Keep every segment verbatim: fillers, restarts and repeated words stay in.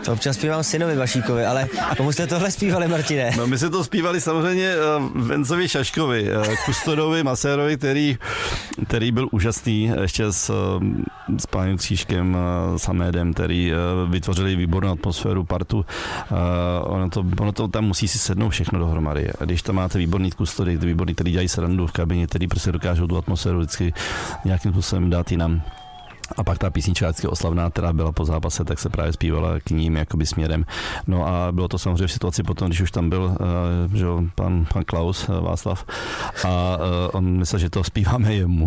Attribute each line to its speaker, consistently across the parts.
Speaker 1: To občas zpívám synovi Vašíkovi, ale komu jste tohle zpívali, Martine?
Speaker 2: No my jsme to zpívali samozřejmě uh, Vencovi Šaškovi, uh, Kustodovi, masérovi, který, který byl úžasný, ještě s, uh, s pánem Křížkem, uh, s Hamédem, který uh, vytvořili výbornou atmosféru, partu. Uh, ono, to, ono to tam musí si sednout všechno dohromady. A když tam máte výborný kustody, výborný, který dělají srandu v kabině, který prostě dokážou tu atmosféru vždycky nějakým způsobem dát jinam. A pak ta písnička vždycky oslavná, která byla po zápase, tak se právě zpívala k ním jakoby směrem. No a bylo to samozřejmě v situaci potom, když už tam byl uh, že pan, pan Klaus uh, Václav a uh, on myslel, že to zpíváme jemu.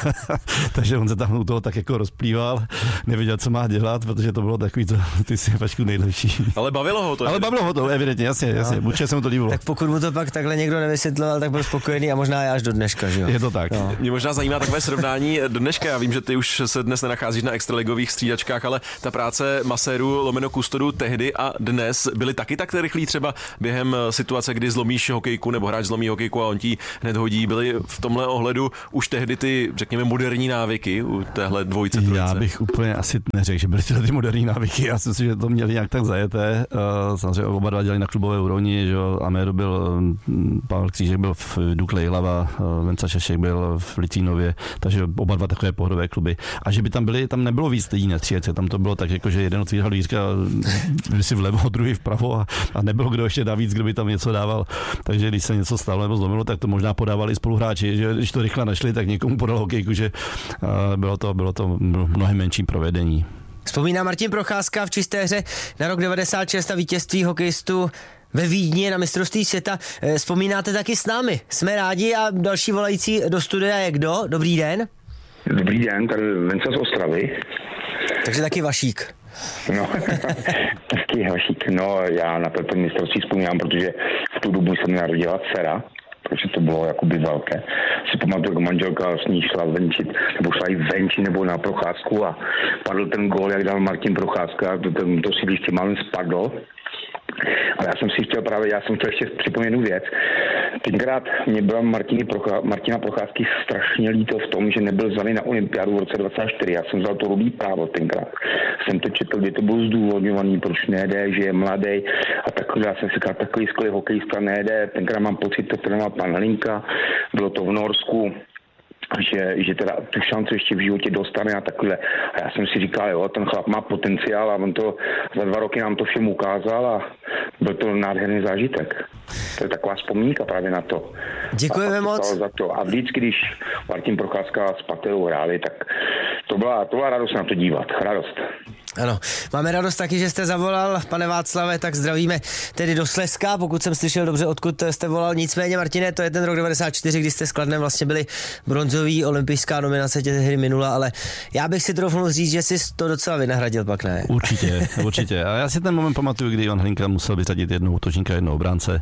Speaker 2: Takže on se tam u toho tak jako rozplýval, nevěděl, co má dělat, protože to bylo takový, to, ty si Vašku nejlepší.
Speaker 3: Ale bavilo ho to.
Speaker 2: Ale bavilo ho to, evidentně, jasně, jasně, no. Určitě se mu to líbilo.
Speaker 1: Tak pokud mu to pak takhle někdo nevysvětloval, tak byl spokojený a možná já až do dneška, že jo?
Speaker 2: Je to tak.
Speaker 1: No.
Speaker 3: Mě možná zajímá takové srovnání do dneška. Já vím, že ty už se dnes nenacházíš na extraligových střídačkách, ale ta práce masérů lomeno kustodu tehdy a dnes byly taky tak rychlí třeba během situace, kdy zlomíš hokejku nebo hráč zlomí hokejku a on ti hned hodí. Byly v tomhle ohledu už tehdy ty, řekněme, moderní návyky u téhle dvojice, trojice?
Speaker 2: Já bych úplně asi neřekl, že byly tyhle ty moderní návyky. Já si myslím, že to měli nějak tak zajeté. Samozřejmě oba dva dělali na klubové úrovni, že Améro byl, Pavel Křížek byl v Dukle Jihlava, Venca Šašek byl v Litvínově, takže oba dva takové pohodové kluby. A že by tam byli, tam nebylo víc lidí na střídačce, tam to bylo tak, jako, že jeden otvírhal dvířka, si vlevo, druhý vpravo a, a nebylo kdo ještě navíc, kdo by tam něco dával. Takže když se něco stalo nebo zlomilo, tak to možná podávali spoluhráči, že když to rychle našli, tak někomu podal hokejku, že bylo to, bylo to mnohem menší provedení.
Speaker 1: Vzpomíná Martin Procházka v čisté hře na rok devadesát šest a vítězství hokejistů ve Vídni na mistrovství světa. Vzpomínáte taky s námi. Jsme rádi a další volající do studia je kdo? Dobrý den.
Speaker 4: Dobrý den, tady Venca z Ostravy.
Speaker 1: Takže taky Vašík.
Speaker 4: No, taky Vašík. No, já na to mistrovství vzpomínám, protože v tu dobu se mi narodila dcera, protože to bylo jakoby velké. Si pamatuju, jak manželka s ní šla venčit, nebo šla i venčit, nebo na procházku a padl ten gól, jak dal Martin Procházka, to, to, to sídliště málem spadlo. Ale já jsem si chtěl právě, já jsem chtěl ještě připomenout jednu věc. Tenkrát mě byla Martiny Prochá, Martina Procházky strašně líto v tom, že nebyl zvaný na olympiádu v roce dvacet čtyři. Já jsem vzal to rudý právo tenkrát. Jsem to četl, kde to bylo zdůvodňovaný, proč nejde, že je mladý a takový. Já jsem si říkal, takový skvělý hokejista nejde. Tenkrát mám pocit, to trénoval pan Hlinka, bylo to v Norsku. Že, že teda tu šanci ještě v životě dostane a takhle. A já jsem si říkal, jo, ten chlap má potenciál a on to za dva roky nám to všem ukázal a byl to nádherný zážitek. To je taková vzpomínka právě na to.
Speaker 1: Děkujeme moc.
Speaker 4: Za to. A vždycky, když Martin Procházka s Paterou hráli, tak to byla, to byla radost na to dívat. Radost.
Speaker 1: Ano, máme radost taky, že jste zavolal, pane Václave, tak zdravíme tedy do Slezska, pokud jsem slyšel dobře, odkud jste volal. Nicméně, Martine, to je ten rok devadesát čtyři, kdy jste s Kladnem vlastně byli bronzový, olympijská nominace těch hry minula, ale já bych si troufnul říct, že jsi to docela vynahradil, pak ne?
Speaker 2: Určitě, určitě. A já si ten moment pamatuju, kdy Ivan Hlinka musel vyřadit jednou útočníka, jednou obránce.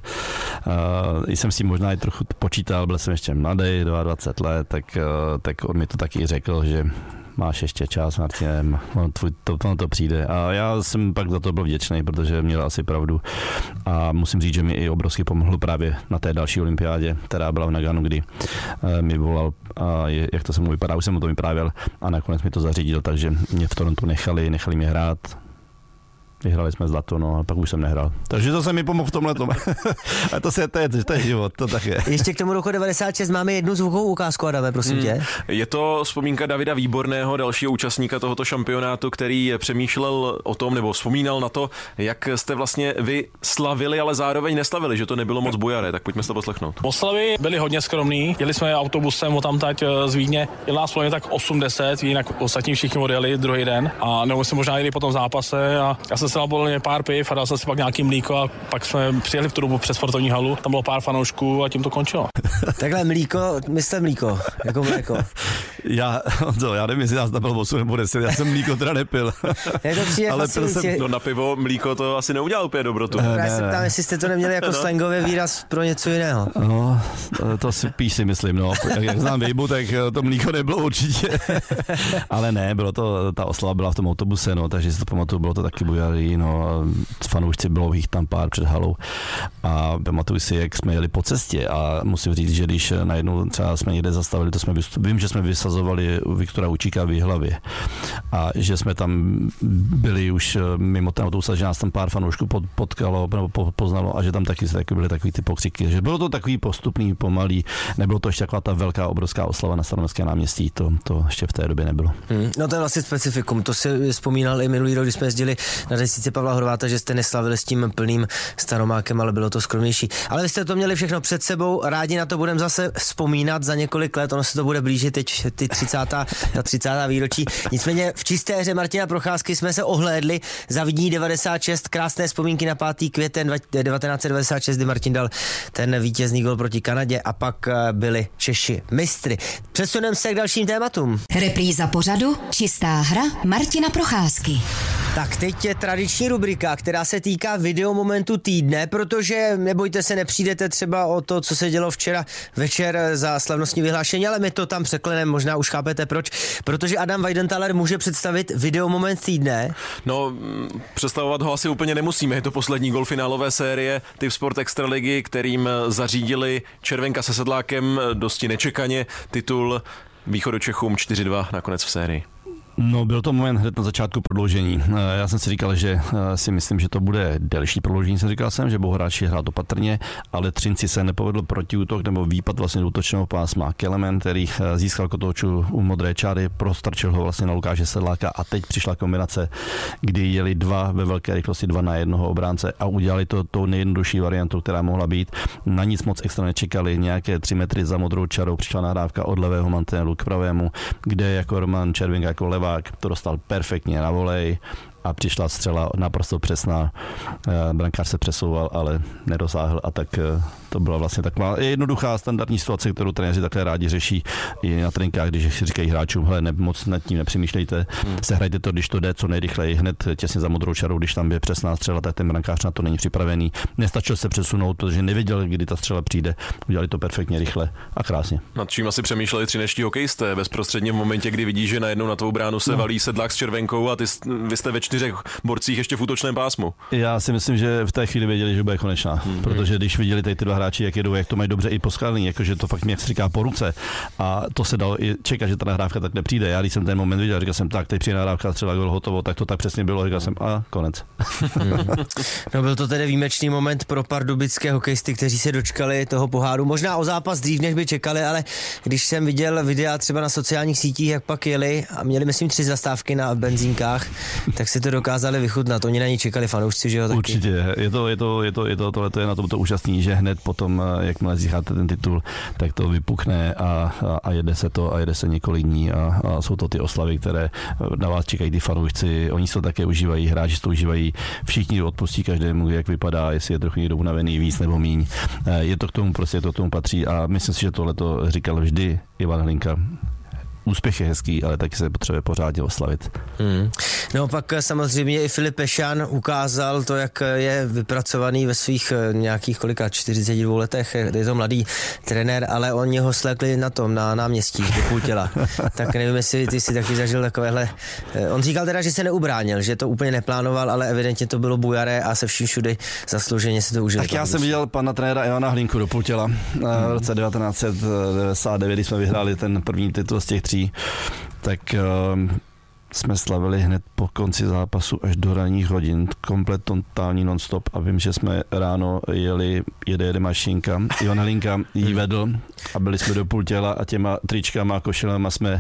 Speaker 2: Uh, jsem si možná i trochu počítal, byl jsem ještě mladý, dvacet dva let, tak, uh, tak on mi to taky řekl, že máš ještě čas, Martine, no, tvůj, to, to, to přijde. A já jsem pak za to byl vděčný, protože měl asi pravdu. A musím říct, že mi i obrovsky pomohlo právě na té další olympiádě, která byla v Naganu, kdy uh, mi volal, a je, jak to se mu vypadá, už jsem mu to vyprávěl a nakonec mi to zařídil, takže mě v Torontu nechali, nechali mě hrát. Vyhrali jsme zlato, no a pak už jsem nehrál. Takže to se mi pomohl v tomhletom. A to, se, to, je, to je život, to tak je.
Speaker 1: Ještě k tomu roku devadesát šest máme jednu zvukovou ukázku, Adame, prosím tě. Hmm.
Speaker 3: Je to vzpomínka Davida Výborného, dalšího účastníka tohoto šampionátu, který přemýšlel o tom, nebo vzpomínal na to, jak jste vlastně vy slavili, ale zároveň neslavili, že to nebylo moc bujaré, tak pojďme se to poslechnout.
Speaker 5: Oslavy byly hodně skromný, jeli jsme autobusem tamtať z Vídně, jel nás plně tak osmdesát, jinak ostatní všichni odjeli druhý den a nebo jsme možná jeli potom v zápase a já jsem se nabolil pár piv a dal jsem si pak nějaký mlíko a pak jsme přijeli v tu dobu přes sportovní halu, tam bylo pár fanoušků a tím to končilo.
Speaker 1: Takhle mlíko, myslíte mlíko, jako mléko.
Speaker 2: Já, to, já nevím, jestli nás tam bylo osm nebo deset, já jsem mlíko teda nepil.
Speaker 1: Ale pil jsem,
Speaker 3: no na pivo mlíko to asi neudělal úplně dobrotu.
Speaker 1: Ne, já se ptám, jestli jste to neměli jako no. slangový výraz pro něco jiného.
Speaker 2: No, to si píš si myslím, no. Jak, jak znám Vejbu, tak to mlíko nebylo určitě. Ale ne, bylo to, ta oslava byla v tom autobuse, no, takže si to pamatuju, bylo to taky bujarý, no, fanoušci bylo jich tam pár před halou a pamatuju si, jak jsme jeli po cestě a musím říct, že když najednou třeba jsme někde zastavili, to jsme, vím, že jsme vysazovali ukazovali Viktora Učíka v Jihlavě. A že jsme tam byli už mimo ten autobus, že nás tam pár fanoušků potkalo nebo poznalo a že tam taky, taky byly takový ty pokřiky. Že bylo to takový postupný, pomalý, nebylo to ještě taková ta velká, obrovská oslava na Staroměstském náměstí, to, to ještě v té době nebylo.
Speaker 1: Hmm, no to je vlastně specifikum, to si vzpomínal i minulý rok, když jsme jezdili na desíce Pavla Horváta, že jste neslavili s tím plným Staromákem, ale bylo to skromnější. Ale vy jste to měli všechno před sebou, rádi na to budeme zase vzpomínat za několik let, ono se to bude blížit teď ty třicátá třicátá výročí. Nicméně v čisté hře Martina Procházky jsme se ohlédli za Vídní devadesát šest, krásné vzpomínky na pátý květen devatenáct set devadesát šest, kdy Martin dal ten vítězný gol proti Kanadě a pak byli Češi mistry. Přesuneme se k dalším tématům.
Speaker 6: Repríza pořadu Čistá hra Martina Procházky.
Speaker 1: Tak teď je tradiční rubrika, která se týká videomomentu týdne, protože nebojte se, nepřijdete třeba o to, co se dělo včera večer za slavnostní vyhlášení, ale my to tam překleneme, možná už chápete proč, protože Adam Weidenthaler může představit videomoment týdne.
Speaker 3: No, představovat ho asi úplně nemusíme, je to poslední gol finálové série Typ Sport Extraligy, kterým zařídili Červenka se Sedlákem dosti nečekaně titul Východočechům čtyři dva nakonec v sérii.
Speaker 2: No, byl to moment hned na začátku prodloužení. Já jsem si říkal, že si myslím, že to bude delší prodloužení, jsem říkal jsem, že budou hráči hrát opatrně, ale Třinci se nepovedl protiútok nebo výpad vlastně do útočného pásma. Kelemen, který získal kotouču u modré čáry, prostrčil ho vlastně na Lukáše Sedláka a teď přišla kombinace, kdy jeli dva ve velké rychlosti, dva na jednoho obránce a udělali to tou nejjednodušší variantou, která mohla být. Na nic moc extra nečekali, nějaké tři metry za modrou čarou přišla nahrávka od levého mantinelu k pravému, kde jako Roman Červenka jako levá to dostal perfektně na volej a přišla střela naprosto přesná. Brankář se přesouval, ale nedosáhl a tak to byla vlastně taková jednoduchá standardní situace, kterou trenéři takhle rádi řeší i na tréninkách, když si říkají hráčům, hele, ne, moc nad tím nepřemýšlejte, hmm. sehrajte to, když to jde co nejrychleji, hned těsně za modrou čarou, když tam je přesná střela, tak ten brankář na to není připravený. Nestačil se přesunout, protože nevěděl, kdy ta střela přijde. Udělali to perfektně, rychle a krásně. Nad
Speaker 3: čím asi přemýšleli třineští hokejisté bezprostředně v momentě, kdy vidí, že najednou na tvou bránu se no. valí Sedlák s Červenkou a ty, vy jste ve čtyřech borcích ještě v útočném pásmu.
Speaker 2: Já si myslím, že v té chvíli věděli, že bude konečná, hmm. protože když viděli tady ty dva hráči, jak jedou, jak to mají dobře i poskladný, jakože to fakt mě, jak se říká, po ruce a to se dalo i čekat, že ta nahrávka tak nepřijde. Já když jsem ten moment viděl, říkal jsem tak, teď přijde nahrávka, střela, gol, hotovo, tak to tak přesně bylo, říkal jsem a konec.
Speaker 1: Hmm. No, byl to tedy výjimečný moment pro pardubické hokejisty, kteří se dočkali toho poháru. Možná o zápas dřív, než by čekali, ale když jsem viděl videa třeba na sociálních sítích, jak pak jeli a měli myslím tři zastávky na benzínkách, tak si to dokázali vychutnat. Oni na ní čekali fanoušci, že jo, taky.
Speaker 2: Určitě. Je to, je to, je to, je to, tohle to je na tom to úžasný, že hned potom, jakmile získáte ten titul, tak to vypukne a, a, a jede se to a jede se několik dní a, a jsou to ty oslavy, které na vás čekají ty fanoušci. Oni si to také užívají, hráči si to užívají, všichni odpustí každému, jak vypadá, jestli je trochu někdo unavený víc nebo míň. Je to k tomu, prostě to k tomu patří a myslím si, že tohle to říkal vždy Ivan Hlinka. Úspěch je hezký, ale taky se potřebuje pořádně oslavit.
Speaker 1: Hmm. No pak samozřejmě i Filip Pešan ukázal to, jak je vypracovaný ve svých nějakých kolika čtyřiceti dvou letech. Je to mladý trenér, ale oni ho slekli na tom, na náměstí, do půl těla. Tak nevím, jestli ty si taky zažil takovéhle. On říkal teda, že se neubránil, že to úplně neplánoval, ale evidentně to bylo bujaré a se vším všudy zaslouženě se to užili.
Speaker 2: Tak já jsem viděl pana trenéra Ivana Hlinku do půl těla v roce devatenáct set devadesát devět, kdy jsme vyhráli ten první titul z těch tří. Tak uh, jsme slavili hned po konci zápasu až do ranních hodin, komplet totální non-stop a vím, že jsme ráno jeli, jede, jede mašinka, Ivan Hlinka jí vedl a byli jsme do půl těla a těma tričkama a košilema jsme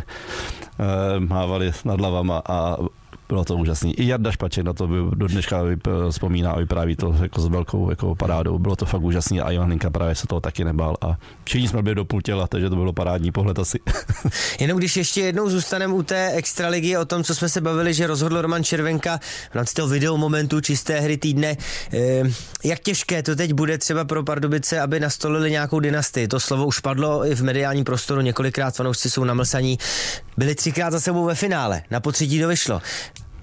Speaker 2: uh, mávali nad hlavama a bylo to úžasný. I Jarda Špaček na to do dneška vzpomíná a vypráví to jako s velkou jako parádou. Bylo to fakt úžasný a Ivan Hlinka právě se toho taky nebál a všichni jsme byli do půl těla, takže to bylo parádní pohled asi.
Speaker 1: Jenom když ještě jednou zůstaneme u té extraligy, o tom, co jsme se bavili, že rozhodl Roman Červenka v rámci toho video momentu čisté hry týdne. Jak těžké to teď bude třeba pro Pardubice, aby nastolili nějakou dynastii? To slovo už padlo i v mediálním prostoru, několikrát fanoušci jsou namlsaní. Byli třikrát za sebou ve finále, na potřetí to vyšlo.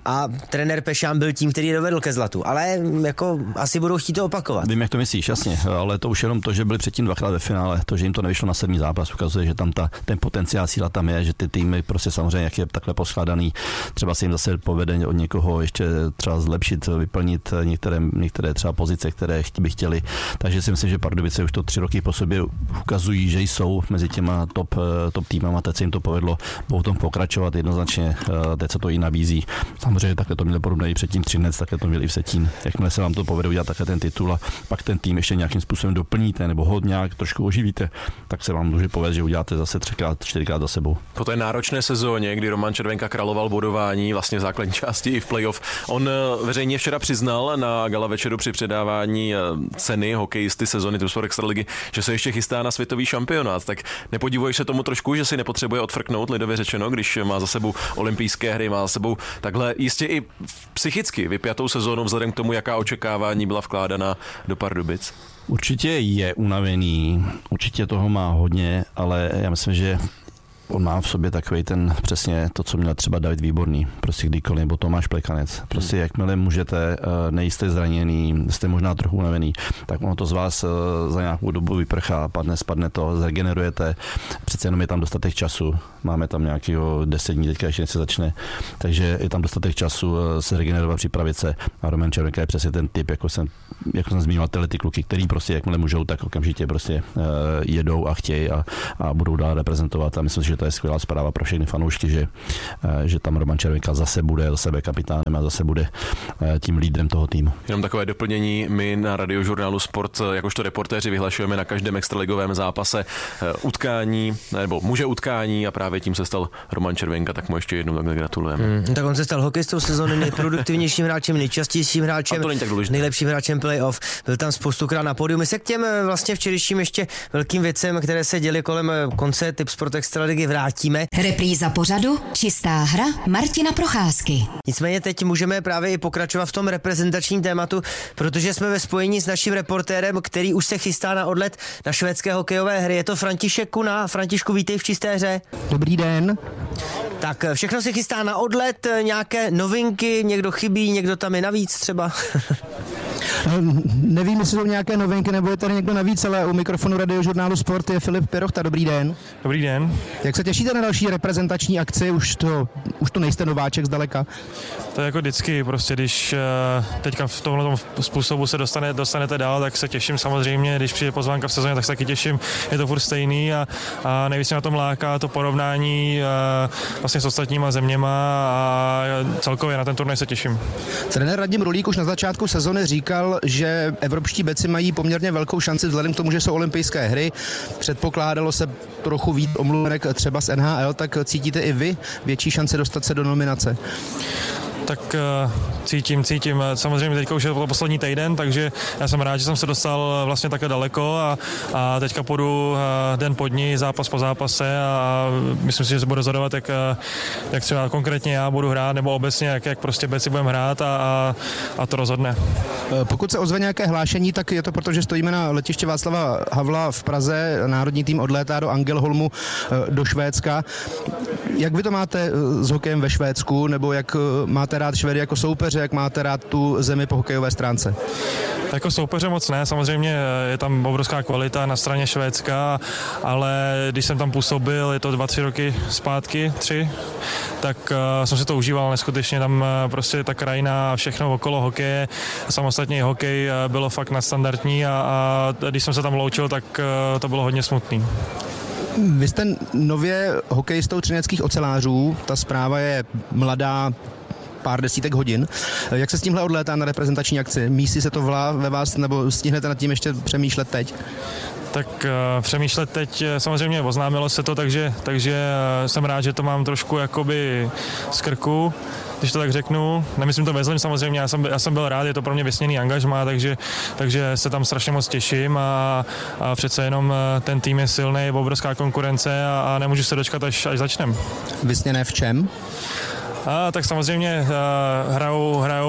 Speaker 1: a trenér Pešán byl tím, který dovedl ke zlatu. Ale jako asi budou chtít to opakovat.
Speaker 2: Vím, jak to myslíš, jasně, ale to už jenom to, že byli předtím dvakrát ve finále, to, že jim to nevyšlo na sedmý zápas, ukazuje, že tam ta, ten potenciál síla tam je, že ty týmy prostě samozřejmě, jak je takhle poskládaný, třeba se jim zase povede od někoho ještě třeba zlepšit, vyplnit některé, některé třeba pozice, které by chtěli. Takže si myslím, že Pardubice už to tři roky po sobě ukazují, že jsou mezi těma top, top týmama, teď se jim to povedlo, budou v tom pokračovat jednoznačně, teď se to i nabízí. Samozřejmě takhle to měli podobně i předtím Třinec, takhle to měli i Vsetín. Jakmile se vám to povede udělat takhle ten titul a pak ten tým ještě nějakým způsobem doplníte nebo ho nějak trošku oživíte, tak se vám může povést, že uděláte zase třikrát, čtyřikrát za sebou.
Speaker 3: Po té náročné sezóně, kdy Roman Červenka královal bodování vlastně v základní části i v playoff, on veřejně včera přiznal na gala večeru při předávání ceny hokejisty sezony Tipsport Extraligy, že se ještě chystá na světový šampionát. Tak nepodivuješ se tomu trošku, že si nepotřebuje odfrknout, lidově řečeno, když má za sebou olympijské hry, má za sebou takhle jistě i psychicky vypjatou sezónu vzhledem k tomu, jaká očekávání byla vkládaná do Pardubic?
Speaker 2: Určitě je unavený, určitě toho má hodně, ale já myslím, že on má v sobě takový ten přesně to, co měl třeba David Výborný, prostě kdykoliv, nebo Tomáš Plekanec. Prostě jakmile můžete, nejste zraněný, jste možná trochu unavený, tak ono to z vás za nějakou dobu vyprchá, padne, spadne to, zregenerujete, přece jenom je tam dostatek času, máme tam nějakého deset dní, teďka ještě se začne, takže je tam dostatek času se regenerovat, připravit se a Roman Červenka je přesně ten typ, jako jsem, jako jsem zmínil, tyhle ty kluky, který prostě jakmile můžou, tak okamžitě prostě jedou a chtějí a, a budou dál reprezentovat a myslím, že to je skvělá zpráva pro všechny fanoušky, že, že tam Roman Červenka zase bude, zase bude kapitánem a zase bude tím lídrem toho týmu.
Speaker 3: Jenom takové doplnění, my na Radiožurnálu Sport jakožto reportéři vyhlašujeme na každém extraligovém zápase utkání, nebo muže utkání a právě tím se stal Roman Červenka, tak mu ještě jednou takhle gratulujeme.
Speaker 1: Hmm, tak on se stal hokejistou sezóny, nejproduktivnějším hráčem, nejčastějším hráčem, nejlepším hráčem playoff, byl tam spoustukrát na pódiu. My se k těm vlastně včerejším ještě velkým věcem, které se děly kolem konce Tipsport Extraligy, vrátíme.
Speaker 6: Repríza pořadu Čistá hra Martina Procházky.
Speaker 1: Nicméně teď můžeme právě i pokračovat v tom reprezentačním tématu, protože jsme ve spojení s naším reportérem, který už se chystá na odlet na švédské hokejové hry. Je to František Kuna. Františku, vítej v Čisté hře.
Speaker 7: Dobrý den.
Speaker 1: Tak všechno se chystá na odlet, nějaké novinky, někdo chybí, někdo tam je navíc třeba.
Speaker 7: Nevím, jestli jsou nějaké novinky, nebo je tady někdo navíc, ale u mikrofonu Radiožurnálu Sport je Filip Pirochta. Dobrý den.
Speaker 8: Dobrý den.
Speaker 7: Jak se těšíte na další reprezentační akci? Už to, už to nejste nováček zdaleka.
Speaker 8: To je jako vždycky, prostě když teďka v tomhle způsobu se dostane, dostanete dál, tak se těším samozřejmě, když přijde pozvánka v sezóně, tak se taky těším, je to furt stejný a, a nejvíc mě na tom láká to porovnání a, vlastně s ostatníma zeměma a celkově na ten turnaj se těším.
Speaker 7: Trenér Radim Rulík už na začátku sezony říkal, že evropští beci mají poměrně velkou šanci vzhledem k tomu, že jsou olympijské hry. Předpokládalo se trochu víc omluvenek třeba z N H L, tak cítíte i vy větší šanci dostat se do nominace?
Speaker 8: Tak uh, cítím, cítím. Samozřejmě teďka už je to poslední týden, takže já jsem rád, že jsem se dostal vlastně takhle daleko a, a teďka půjdu uh, den po dní, zápas po zápase a myslím si, že se budu rozhodovat, jak, jak třeba konkrétně já budu hrát, nebo obecně, jak, jak prostě beci budeme hrát a, a, a to rozhodne.
Speaker 7: Pokud se ozve nějaké hlášení, tak je to proto, že stojíme na letiště Václava Havla v Praze, národní tým odlétá do Angelholmu do Švédska. Jak vy to máte s hokejem ve Švédsku, nebo jak máte rád Švédy jako soupeře, jak máte rád tu zemi po hokejové stránce?
Speaker 8: Jako soupeře moc ne, samozřejmě je tam obrovská kvalita na straně Švédska, ale když jsem tam působil, je to dva, tři roky zpátky, tři, tak uh, jsem si to užíval neskutečně, tam uh, prostě ta krajina a všechno okolo hokeje, samostatně hokej uh, bylo fakt nadstandardní a, a když jsem se tam loučil, tak uh, to bylo hodně smutný.
Speaker 7: Vy jste nově hokejistou třineckých ocelářů, ta zpráva je mladá, pár desítek hodin. Jak se s tímhle odlétá na reprezentační akci? Mísí se to vlá ve vás, nebo stihnete nad tím ještě přemýšlet teď?
Speaker 8: Tak uh, přemýšlet teď, samozřejmě oznámilo se to, takže, takže uh, jsem rád, že to mám trošku jakoby z krku, když to tak řeknu. Nemyslím to ve zlém samozřejmě, já jsem, já jsem byl rád, je to pro mě vysněný angažmá, takže, takže se tam strašně moc těším a, a přece jenom ten tým je silný, je obrovská konkurence a, a nemůžu se dočkat, až, až začnem.
Speaker 7: Vysněné v čem?
Speaker 8: A, tak samozřejmě uh, hrajou, hrajou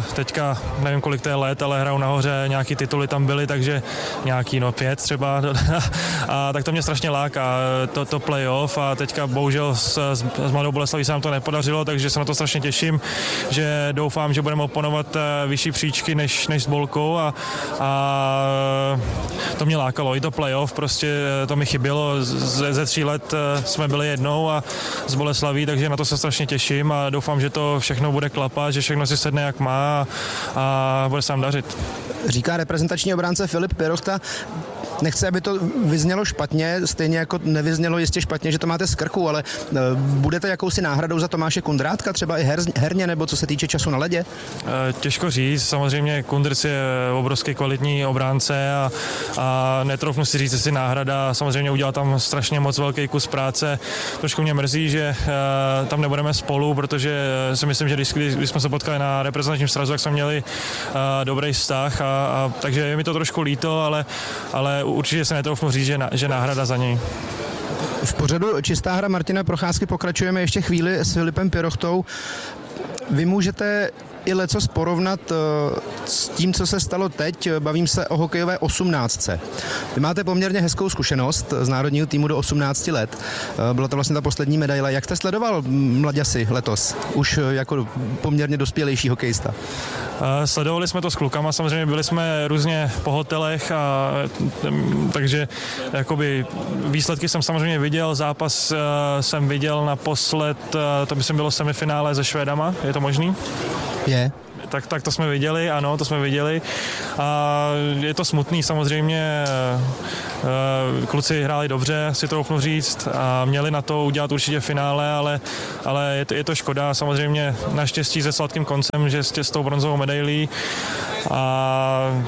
Speaker 8: teďka, teďka nevím kolik to je let, ale hrajou nahoře, nějaký tituly tam byly, takže nějaký no pět třeba a tak to mě strašně láká, to, to playoff a teďka bohužel s, s, s Mladou Boleslaví se nám to nepodařilo, takže se na to strašně těším, že doufám, že budeme oponovat vyšší příčky než, než s Bolkou a, a to mě lákalo, i to playoff, prostě to mi chybělo, ze, ze tří let jsme byli jednou a z Boleslaví, takže na to se strašně těším a doufám, že to všechno bude klapat, že všechno si sedne jak má a, a bude se nám dařit.
Speaker 7: Říká reprezentační obránce Filip Pirochta. Nechci, aby to vyznělo špatně, stejně jako nevyznělo jistě špatně, že to máte z krku, ale budete jakousi náhradou za Tomáše Kundrátka, třeba i her, herně, nebo co se týče času na ledě?
Speaker 8: Těžko říct, samozřejmě Kundrc je obrovský kvalitní obránce a, a netroufnu si říct, jestli náhrada, samozřejmě udělal tam strašně moc velký kus práce. Trošku mě mrzí, že uh, tam nebudeme spolu, protože si myslím, že když, když jsme se potkali na reprezentačním srazu, tak jsme měli uh, dobrý vztah, a, a, takže je mi to trošku líto, ale, ale určitě se netroufnu říct, že, na, že náhrada za něj.
Speaker 7: V pořadu Čistá hra Martina Procházky pokračujeme ještě chvíli s Filipem Pirochtou. Vy můžete i lecos porovnat s tím, co se stalo teď. Bavím se o hokejové osmnáctce. Vy máte poměrně hezkou zkušenost z národního týmu do osmnácti let. Byla to vlastně ta poslední medaile. Jak jste sledoval mladěsi letos? Už jako poměrně dospělejší hokejista.
Speaker 8: Sledovali jsme to s klukama, samozřejmě byli jsme různě po hotelech, a, takže jakoby výsledky jsem samozřejmě viděl, zápas jsem viděl naposled, to by bylo semifinále se Švédama, je to možný?
Speaker 7: Je.
Speaker 8: Tak, tak to jsme viděli, ano, to jsme viděli a je to smutný samozřejmě, kluci hráli dobře, si troufnu říct a měli na to udělat určitě finále, ale, ale je, to, je to škoda, samozřejmě naštěstí se sladkým koncem, že jste s tou bronzovou medailí a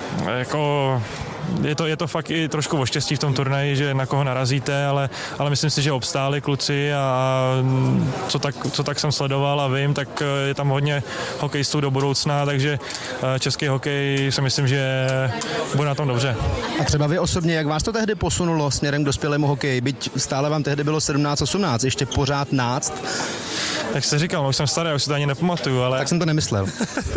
Speaker 8: jako Je to, je to fakt i trošku o štěstí v tom turnaji, že na koho narazíte, ale, ale myslím si, že obstáli kluci a co tak, co tak jsem sledoval a vím, tak je tam hodně hokejistů do budoucna, takže český hokej si myslím, že bude na tom dobře.
Speaker 7: A třeba vy osobně, jak vás to tehdy posunulo směrem k dospělému hokeji? Byť stále vám tehdy bylo sedmnáct osmnáct, ještě pořád náct.
Speaker 8: Jak jsi říkal, už jsem starý, už si to ani nepamatuju, ale...
Speaker 7: Tak jsem to nemyslel.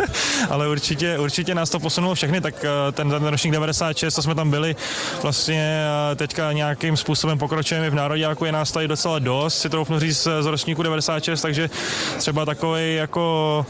Speaker 8: Ale určitě, určitě nás to posunulo všechny, tak ten, ten ročník devadesát šest, co jsme tam byli, vlastně teďka nějakým způsobem pokračujeme v nároďáku, je nás tady docela dost, si troufnu říct z ročníku devadesát šest, takže třeba takový jako...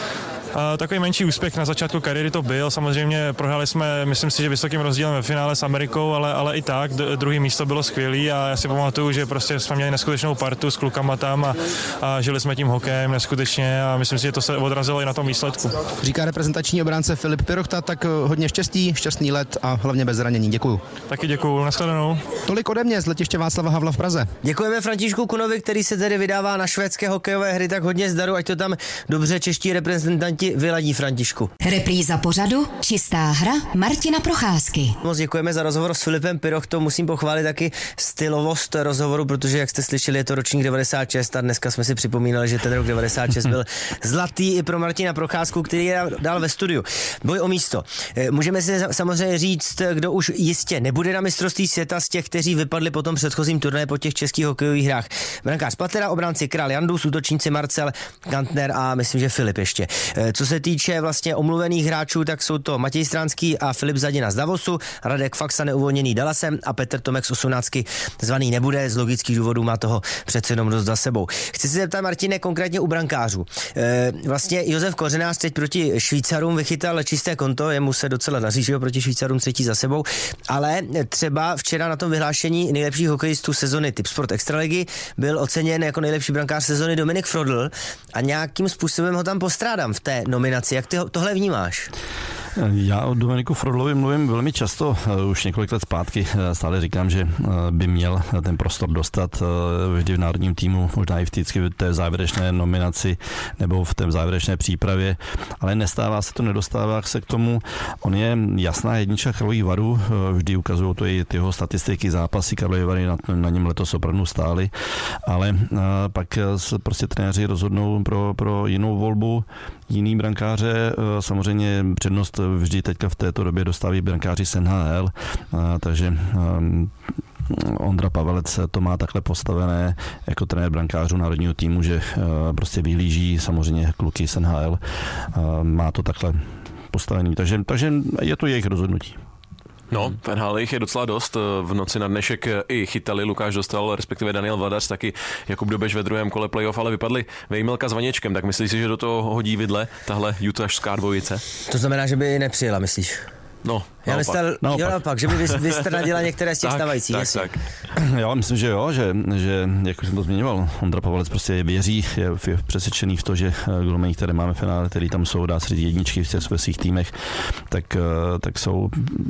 Speaker 8: Uh, takový menší úspěch na začátku kariéry to byl, samozřejmě prohráli jsme, myslím si, že vysokým rozdílem ve finále s Amerikou, ale, ale i tak, d- druhý místo bylo skvělý a já si pamatuju, že prostě jsme měli neskutečnou partu s klukama tam a, a žili jsme tím hokejem neskutečně a myslím si, že to se odrazilo i na tom výsledku.
Speaker 7: Říká reprezentační obránce Filip Pirochta, tak hodně štěstí, šťastný let a hlavně bez zranění. Děkuju.
Speaker 8: Taky děkuju, nashledanou.
Speaker 7: Tolik ode mě z letiště Václava Havla v Praze.
Speaker 1: Děkujeme Františku Kunovi, který se tedy vydává na švédské hokejové hry, tak hodně zdaru, ať to tam dobře čeští reprezentanti vyladí, Františku.
Speaker 6: Repríza pořadu Čistá hra Martina Procházky.
Speaker 1: Moc děkujeme za rozhovor s Filipem Pirochtou, musím pochválit taky stylovost rozhovoru, protože jak jste slyšeli, je to ročník devadesát šest a dneska jsme si připomínali, že ten rok devadesát šest byl zlatý i pro Martina Procházku, který je dál ve studiu. Boj o místo. Můžeme si samozřejmě říct, kdo už jistě nebude na mistrovství světa z těch, kteří vypadli po tom předchozím turnaji po těch českých hokejových hrách. Brankář Patera, obránci Král Jandus, útočníci Marcel Kantner a myslím, že Filip ještě. Co se týče vlastně omluvených hráčů, tak jsou to Matěj Stránský a Filip Zadina z Davosu, Radek Faxa neuvolněný Dallasem a Petr Tomek z osmnáctky zvaný nebude, z logických důvodů má toho přece jenom dost za sebou. Chci se zeptat, Martine, konkrétně u brankářů. E, vlastně Josef Kořenář teď proti Švýcarům vychytal čisté konto, jemu se docela daří, že jo, proti Švýcarům třetí za sebou, ale třeba včera na tom vyhlášení nejlepších hokejistů sezony Tipsport Extraligy byl oceněn jako nejlepší brankář sezony Dominik Frodl a nějakým způsobem ho tam postrádám v té nominaci. Jak ty tohle vnímáš?
Speaker 2: Já o Dominiku Frodlovi mluvím velmi často, už několik let zpátky. Stále říkám, že by měl ten prostor dostat vždy v národním týmu, možná i vždycky v té závěrečné nominaci nebo v té závěrečné přípravě, ale nestává se to, nedostává se k tomu. On je jasná jednička Karlových Varů, vždy ukazují to i ty jeho statistiky, zápasy Karlovy Vary na, na něm letos opravdu stály, ale pak se prostě trenéři rozhodnou pro, pro jinou volbu, jiný brankáře, samozřejmě přednost vždy teďka v této době dostávají brankáři z N H L, takže Ondra Pavelec to má takhle postavené jako trenér brankářů národního týmu, že prostě vyhlíží samozřejmě kluky z N H L, má to takhle postavený, takže, takže je to jejich rozhodnutí.
Speaker 3: No, v N H L je docela dost. V noci na dnešek i chytali, Lukáš Dostal, respektive Daniel Vladař, taky Jakub Dobeš ve druhém kole playoff, ale vypadli Vejmelka s Vaněčkem, tak myslíš si, že do toho hodí vidle tahle utahská dvojice?
Speaker 1: To znamená, že by nepřijela, myslíš?
Speaker 3: No,
Speaker 1: já myslel,
Speaker 2: naopak.
Speaker 1: Jo, naopak, že by vystrnadila některé z těch stávajících.
Speaker 3: Tak, tak.
Speaker 2: Já myslím, že jo, že, že jak už jsem to zmiňoval, Ondra Pavelec prostě věří, je, je přesvědčený v to, že golmani, které máme v finále, který tam jsou, dá se říct jedničky v těch svých týmech, tak, tak jsou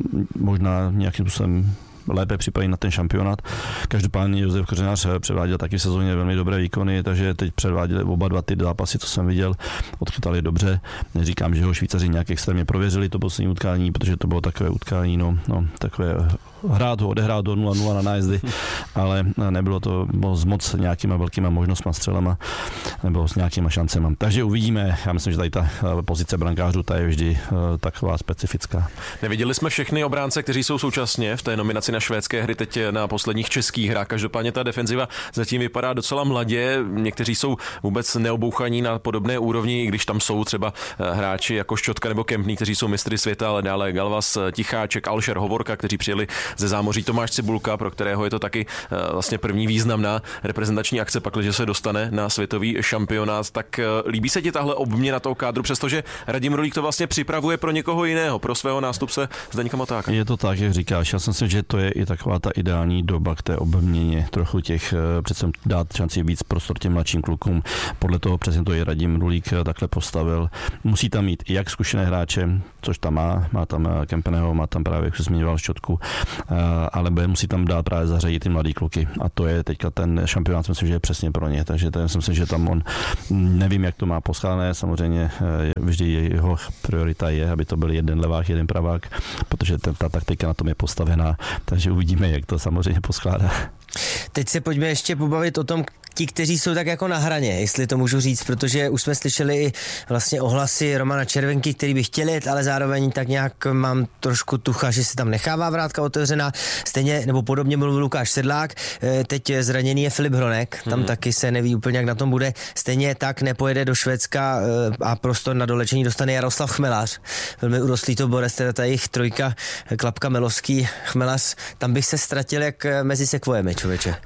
Speaker 2: možná nějakým způsobem lépe připraví na ten šampionát. Každopádně Josef Kořenář předváděl taky v sezóně velmi dobré výkony, takže teď předváděli oba dva ty zápasy, co jsem viděl, odchytali dobře. Neříkám, že ho Švýcaři nějak extrémně prověřili to poslední utkání, protože to bylo takové utkání, no, no takové hrát ho, odehrát ho nula nula na nájezdy, ale nebylo to s moc nějakýma velkýma možnostma, střelama nebo s nějakýma šancema. Takže uvidíme, já myslím, že tady ta pozice brankářů ta je vždy taková specifická.
Speaker 3: Neviděli jsme všechny obránce, kteří jsou současně v té nominaci na švédské hry, teď na posledních českých hrách. Každopádně ta defenziva zatím vypadá docela mladě. Někteří jsou vůbec neobouchaní na podobné úrovni, i když tam jsou třeba hráči jako Šťotka nebo Kempný, kteří jsou mistry světa, ale dále Galvas, Ticháček, Alšer, Hovorka, kteří přijeli ze zámoří, Tomáš Cibulka, pro kterého je to taky vlastně první významná reprezentační akce, pakliže se dostane na světový šampionát. Tak líbí se ti tahle obměna toho kádru, přestože Radim Rulík to vlastně připravuje pro někoho jiného, pro svého nástupce Zdeňka Matáka.
Speaker 2: Je to tak, jak říkáš. Já si myslím, že to je i taková ta ideální doba k té obměně, trochu těch, přece dát šanci víc prostor těm mladším klukům. Podle toho přesně to je Radim Rulík takhle postavil. Musí tam mít jak zkušené hráče, což tam má, má tam Kempeného, má tam právě, jak se zmiňoval, Šťotku, ale bude musí tam dát právě zařadit ty mladý kluky. A to je teďka ten šampionát, myslím, že je přesně pro ně. Takže to si myslím, že tam on, nevím, jak to má poskládané, samozřejmě vždy jeho priorita je, aby to byl jeden levák, jeden pravák, protože ta, ta taktika na tom je postavená, takže uvidíme, jak to samozřejmě poskládá.
Speaker 1: Teď se pojďme ještě pobavit o tom, ti, kteří jsou tak jako na hraně, jestli to můžu říct, protože už jsme slyšeli i vlastně ohlasy Romana Červenky, který by chtěl jet, ale zároveň tak nějak mám trošku tucha, že si tam nechává vrátka otevřená. Stejně nebo podobně mluvil Lukáš Sedlák, teď zraněný je Filip Hronek, tam hmm. taky se neví úplně, jak na tom bude. Stejně tak nepojede do Švédska a prostor na dolečení dostane Jaroslav Chmelař. Velmi urostlý to borec, teda ta jejich trojka, Klapka, Melovský, Chmelař, tam bych se ztratil jak mezi sekvojemi, člověče.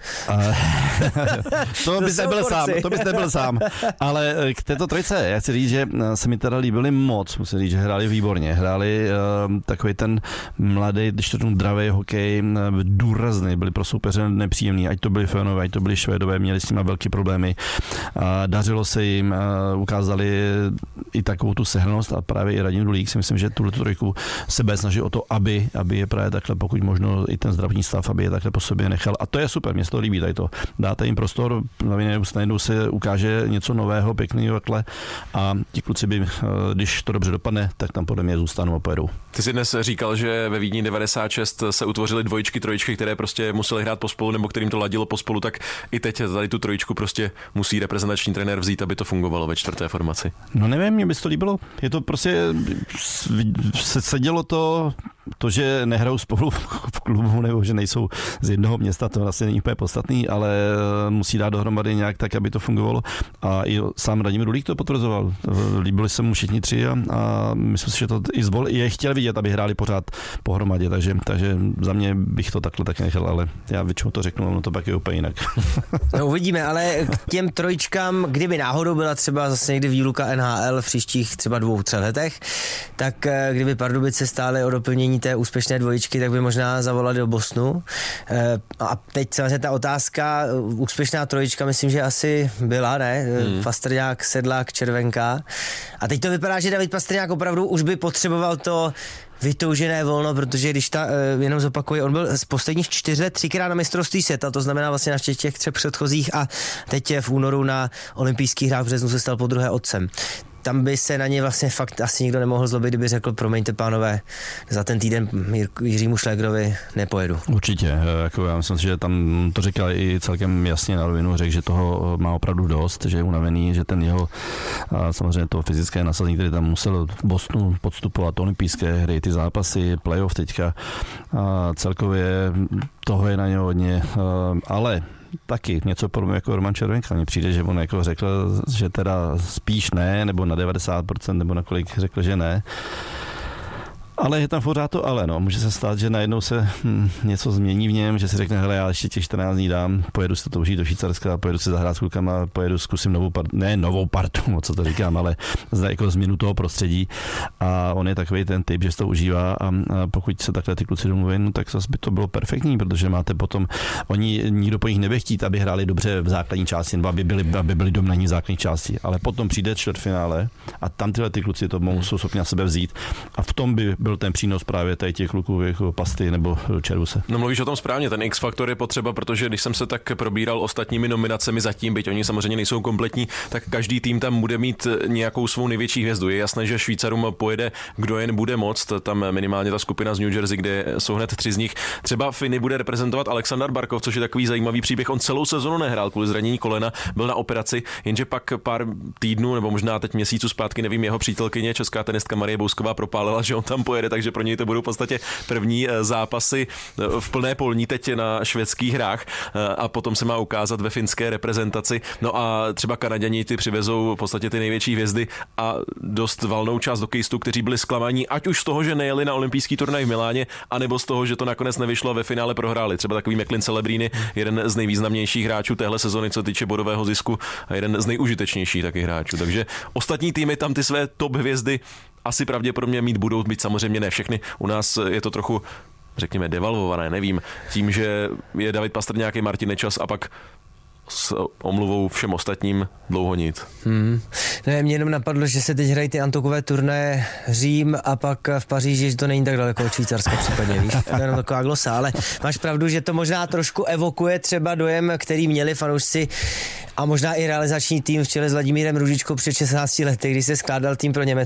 Speaker 2: To bys nebyl sám, to bys nebyl sám. Ale k této trojce, já chci říct, že se mi teda líbili moc, musím říct, že hráli výborně. Hráli uh, takový ten mladý, když to tomu dravý hokej, uh, důrazný, byli pro soupeře nepříjemný, ať to byli Fenové, ať to byli Švédové, měli s nimi velké problémy. Uh, dařilo se jim, uh, ukázali i takovou tu sehrnost a právě i Radim Rulík si myslím, že tuhle trojku sebe snaží o to, aby, aby je právě takhle, pokud možno i ten zdravotní stav, aby je takhle po sobě nechal. A to je super, mě se to líbí tady to. Dáte jim prostor, najednou se ukáže něco nového, pěkného takhle a ti kluci by, když to dobře dopadne, tak tam podle mě zůstanou a pojedou.
Speaker 3: Ty jsi dnes říkal, že ve Vídni devadesát šest se utvořily dvojičky, trojičky, které prostě museli hrát pospolu nebo kterým to ladilo pospolu, tak i teď tady tu trojičku prostě musí reprezentační trenér vzít, aby to fungovalo ve čtvrté formaci.
Speaker 2: No nevím, mě by to líbilo. Je to prostě, sedělo to, to, že nehrajou spolu v klubu nebo že nejsou z jednoho města, to vlastně není úplně podstatný, ale musí dát dohromady nějak tak, aby to fungovalo. A i sám Radim Rulík to potvrzoval. Líbili se mu všichni tři a, a myslím si, že to i zvol, je chtěl vidět, aby hráli pořád pohromadě, takže, takže za mě bych to takhle taky nechal, ale já většinou to řeknu, no to pak je úplně jinak.
Speaker 1: No, uvidíme, ale k těm trojičkám, kdyby náhodou byla třeba zase někdy výluka N H L v příštích třeba dvou, třech letech, tak kdyby Pardubice stály o doplnění té úspěšné dvojičky, tak by možná zavolali do Bostonu. A teď samozřejmě ta otázka, úspěšná trojička, myslím, že asi byla, ne? Hmm. Pastrňák, Sedlák, Červenka. A teď to vypadá, že David Pastrňák opravdu už by potřeboval to vytoužené volno, protože když ta, jenom zopakuji, on byl z posledních čtyř let třikrát na mistrovství světa, to znamená vlastně na těch třech předchozích a teď je v únoru na olympijských hrách v březnu se stal podruhé otcem. tam by se na ně vlastně fakt asi nikdo nemohl zlobit, kdyby řekl, promiňte pánové, za ten týden Jiřímu Šlégrovi nepojedu.
Speaker 2: Určitě, jako já myslím si, že tam to říkal i celkem jasně na rovinu, řekl, že toho má opravdu dost, že je unavený, že ten jeho, samozřejmě to fyzické nasazení, který tam musel v Bostonu podstupovat, olympijské hry, ty zápasy, playoff teďka, a celkově toho je na něj hodně, ale taky něco podobného jako Roman Červenka. Mně přijde, že on jako řekl, že teda spíš ne, nebo na devadesát procent, nebo na kolik řekl, že ne. Ale je tam pořád to ale, no. Může se stát, že najednou se hm, něco změní v něm, že si řekne, hele, já ještě těch čtrnáct dní dám, pojedu si to užít do Švýcarska, pojedu si zahrát s klukama, pojedu, zkusím novou partu, ne novou partu, co to říkám, ale jako změnu toho prostředí. A on je takový ten typ, že si to užívá a, a pokud se takhle ty kluci domluví, no, tak zase by to bylo perfektní, protože máte potom, oni nikdo po nich nebude chtít, aby hráli dobře v základní části, nebo aby byli, aby byli dominantní v základní části, ale potom přijde čtvrtfinále a tam tyhle ty kluci to mohou schopni na sebe vzít a v tom by byl ten přínos právě tady těch kluků jako Pasty nebo Červuse.
Speaker 3: No mluvíš o tom správně, ten X-faktor je potřeba, protože když jsem se tak probíral ostatními nominacemi zatím, byť oni samozřejmě nejsou kompletní, tak každý tým tam bude mít nějakou svou největší hvězdu. Je jasné, že Švýcarům pojede, kdo jen bude moct, tam minimálně ta skupina z New Jersey, kde jsou hned tři z nich. Třeba Finy bude reprezentovat Alexander Barkov, což je takový zajímavý příběh. On celou sezonu nehrál kvůli zranění kolena, byl na operaci, jenže pak pár týdnů nebo možná teď měsíců zpátky, nevím, jeho přítelkyně, česká tenistka Marie Bousková propálila, že on tam pojede, takže pro něj to budou v podstatě první zápasy v plné polní teď na švédských hrách a potom se má ukázat ve finské reprezentaci. No a třeba Kanaďani ty přivezou v podstatě ty největší hvězdy a dost valnou část hokejistů, kteří byli zklamaní, ať už z toho, že nejeli na olympijský turnaj v Miláně, anebo z toho, že to nakonec nevyšlo, ve finále prohráli. Třeba takový McLean Celebrini, jeden z nejvýznamnějších hráčů téhle sezony, co týče bodového zisku, a jeden z nejužitečnějších taky hráčů. Takže ostatní týmy tam ty své top hvězdy asi pravděpodobně mít budou, být samozřejmě ne všechny. U nás je to trochu, řekněme, devalvované, nevím, tím, že je David Pastrňák, i Martin Nečas a pak s omluvou všem ostatním dlouho nic.
Speaker 1: Hmm. Ne, mě jenom napadlo, že se teď hrají ty antokové turnaje Řím a pak v Paříži, že to není tak daleko od Švýcarska případně, víš? To je jenom taková glosa, ale máš pravdu, že to možná trošku evokuje třeba dojem, který měli fanoušci a možná i realizační tým v čele s Vladimírem Růžičkou před šestnácti lety, když se skládal tým pro Německo.